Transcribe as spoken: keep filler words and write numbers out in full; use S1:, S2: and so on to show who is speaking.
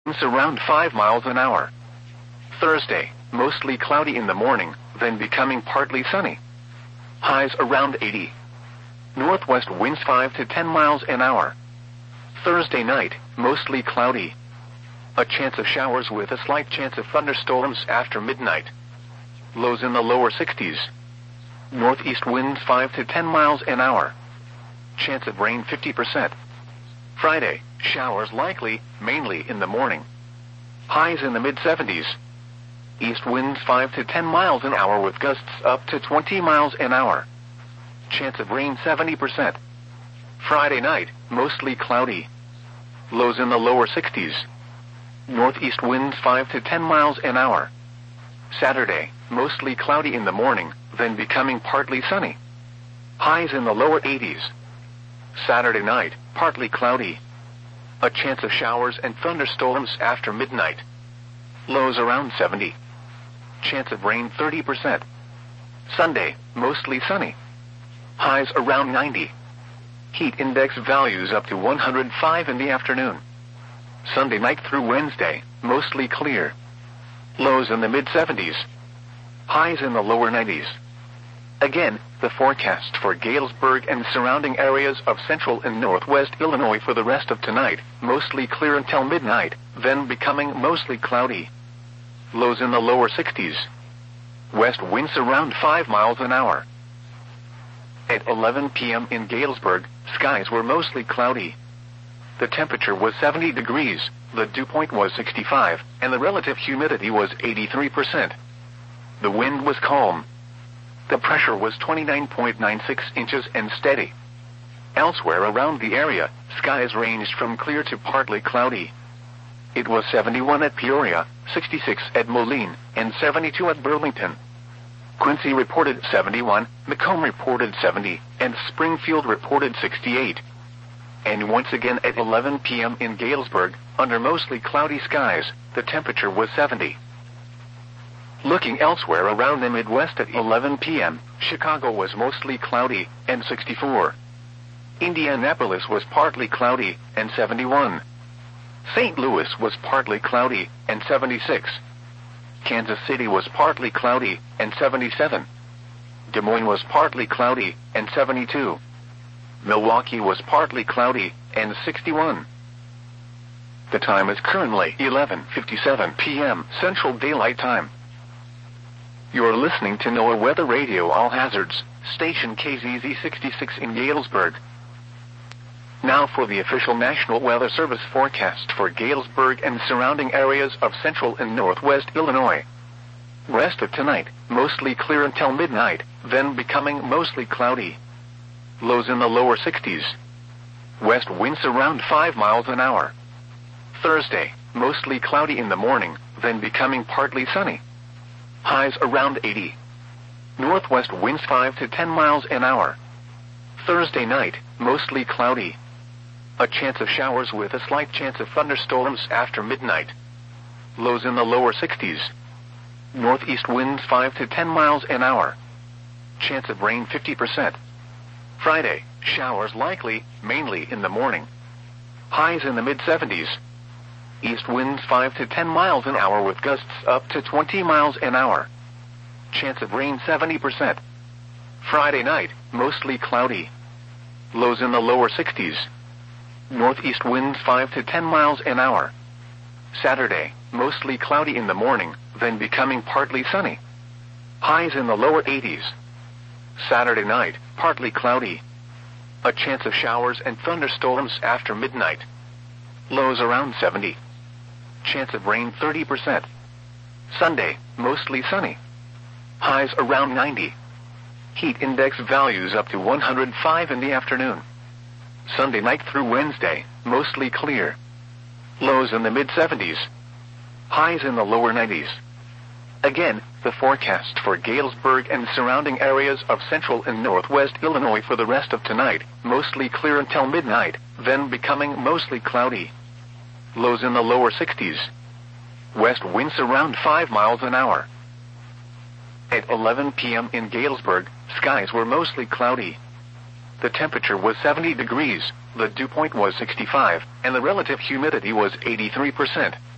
S1: winds around five miles an hour. Thursday, mostly cloudy in the morning, then becoming partly sunny. Highs around eighty. Northwest winds five to ten miles an hour. Thursday night, mostly cloudy. A chance of showers with a slight chance of thunderstorms after midnight. Lows in the lower sixties. Northeast winds five to ten miles an hour. Chance of rain fifty percent. Friday, showers likely, mainly in the morning. Highs in the mid seventies. East winds five to ten miles an hour with gusts up to twenty miles an hour. Chance of rain seventy percent. Friday night, mostly cloudy. Lows in the lower sixties. Northeast winds five to ten miles an hour. Saturday, mostly cloudy in the morning, then becoming partly sunny. Highs in the lower eighties. Saturday night, partly cloudy. A chance of showers and thunderstorms after midnight. Lows around seventy. Chance of rain thirty percent. Sunday, mostly sunny. Highs around ninety. Heat index values up to one hundred five in the afternoon. Sunday night through Wednesday, mostly clear. Lows in the mid seventies. Highs in the lower nineties. Again, the forecast for Galesburg and surrounding areas of central and northwest Illinois for the rest of tonight, mostly clear until midnight, then becoming mostly cloudy. Lows in the lower sixties. West winds around five miles an hour. At eleven p.m. in Galesburg, skies were mostly cloudy. The temperature was seventy degrees, the dew point was sixty-five, and the relative humidity was eighty-three percent. The wind was calm. The pressure was twenty-nine point nine six inches and steady. Elsewhere around the area, skies ranged from clear to partly cloudy. It was seventy-one at Peoria, sixty-six at Moline, and seventy-two at Burlington. Quincy reported seventy-one, Macomb reported seventy, and Springfield reported sixty-eight. And once again at eleven p.m. in Galesburg, under mostly cloudy skies, the temperature was seventy. Looking elsewhere around the Midwest at eleven p.m., Chicago was mostly cloudy, and sixty-four. Indianapolis was partly cloudy, and seventy-one. Saint Louis was partly cloudy, and seventy-six. Kansas City was partly cloudy, and seventy-seven. Des Moines was partly cloudy, and seventy-two. Milwaukee was partly cloudy, and sixty-one. The time is currently eleven fifty-seven p.m. Central Daylight Time. You are listening to NOAA Weather Radio All Hazards, station K Z Z sixty-six in Galesburg. Now for the official National Weather Service forecast for Galesburg and surrounding areas of central and northwest Illinois. Rest of tonight, mostly clear until midnight, then becoming mostly cloudy. Lows in the lower sixties. West winds around five miles an hour. Thursday, mostly cloudy in the morning, then becoming partly sunny. Highs around eighty. Northwest winds five to ten miles an hour. Thursday night, mostly cloudy. A chance of showers with a slight chance of thunderstorms after midnight. Lows in the lower sixties. Northeast winds five to ten miles an hour. Chance of rain fifty percent. Friday, showers likely, mainly in the morning. Highs in the mid seventies. East winds five to ten miles an hour with gusts up to twenty miles an hour. Chance of rain seventy percent. Friday night, mostly cloudy. Lows in the lower sixties. Northeast winds five to ten miles an hour. Saturday, mostly cloudy in the morning, then becoming partly sunny. Highs in the lower eighties. Saturday night, partly cloudy. A chance of showers and thunderstorms after midnight. Lows around seventy. Chance of rain thirty percent. Sunday, mostly sunny. Highs around ninety. Heat index values up to one hundred five in the afternoon. Sunday night through Wednesday, mostly clear. Lows in the mid seventies. Highs in the lower nineties. Again, the forecast for Galesburg and surrounding areas of central and northwest Illinois for the rest of tonight, mostly clear until midnight, then becoming mostly cloudy. Lows in the lower sixties. West winds around five miles an hour. At eleven p.m. in Galesburg, skies were mostly cloudy. The temperature was seventy degrees, the dew point was sixty-five, and the relative humidity was eighty-three percent.